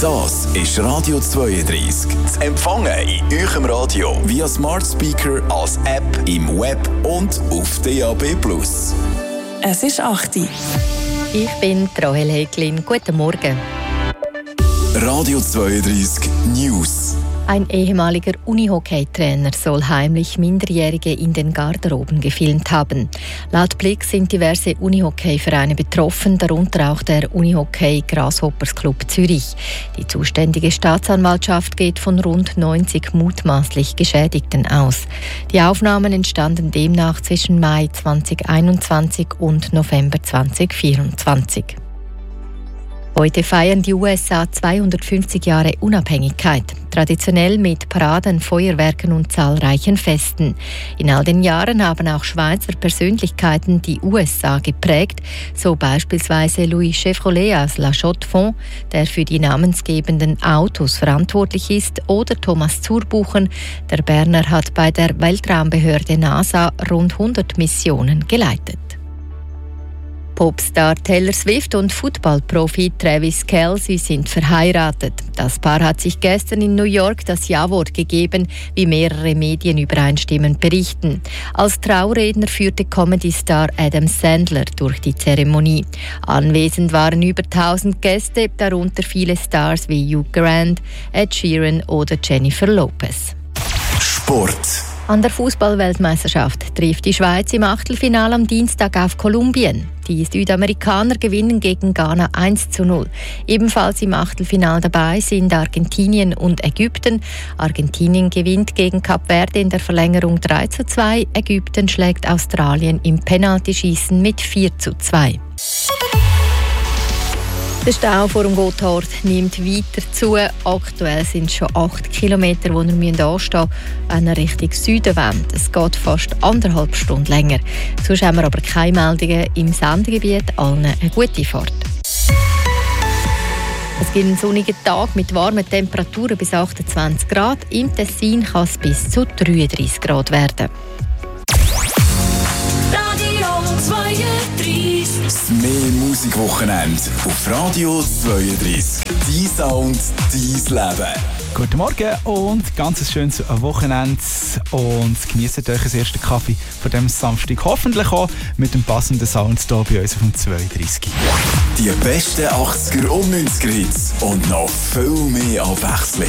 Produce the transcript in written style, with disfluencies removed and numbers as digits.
Das ist Radio 32. Zu empfangen in eurem Radio via Smart Speaker, als App, im Web und auf DAB+. Es ist 8 Uhr. Ich bin Rahel Häglin. Guten Morgen. Radio 32 News. Ein ehemaliger Unihockey-Trainer soll heimlich Minderjährige in den Garderoben gefilmt haben. Laut Blick sind diverse Unihockey-Vereine betroffen, darunter auch der Unihockey Grasshoppers Club Zürich. Die zuständige Staatsanwaltschaft geht von rund 90 mutmaßlich Geschädigten aus. Die Aufnahmen entstanden demnach zwischen Mai 2021 und November 2024. Heute feiern die USA 250 Jahre Unabhängigkeit, traditionell mit Paraden, Feuerwerken und zahlreichen Festen. In all den Jahren haben auch Schweizer Persönlichkeiten die USA geprägt, so beispielsweise Louis Chevrolet aus La Chaux-de-Fonds, der für die namensgebenden Autos verantwortlich ist, oder Thomas Zurbuchen, der Berner hat bei der Weltraumbehörde NASA rund 100 Missionen geleitet. Popstar Taylor Swift und Footballprofi Travis Kelce sind verheiratet. Das Paar hat sich gestern in New York das Ja-Wort gegeben, wie mehrere Medien übereinstimmend berichten. Als Trauredner führte Comedy-Star Adam Sandler durch die Zeremonie. Anwesend waren über 1000 Gäste, darunter viele Stars wie Hugh Grant, Ed Sheeran oder Jennifer Lopez. Sport. An der Fußball-Weltmeisterschaft trifft die Schweiz im Achtelfinale am Dienstag auf Kolumbien. Die Südamerikaner gewinnen gegen Ghana 1:0. Ebenfalls im Achtelfinale dabei sind Argentinien und Ägypten. Argentinien gewinnt gegen Kap Verde in der Verlängerung 3:2. Ägypten schlägt Australien im Penaltyschießen mit 4:2. Der Stau vor dem Gotthard nimmt weiter zu. Aktuell sind es schon 8 Kilometer, die ihr anstehen müsst, wenn ihr Richtung Süden wollt. Es geht fast 1,5 Stunden länger. Sonst haben wir aber keine Meldungen im Sendegebiet. Allen eine gute Fahrt. Es gibt einen sonnigen Tag mit warmen Temperaturen bis 28 Grad. Im Tessin kann es bis zu 33 Grad werden. Das mehr Musikwochenende auf Radio 32. Dein Sound, dein Leben. Guten Morgen und ganz schönes Wochenende und genießt euch den ersten Kaffee von diesem Samstag. Hoffentlich auch mit dem passenden Sound hier bei uns auf dem 32. Die besten 80er und 90er Hits und noch viel mehr Abwechslung.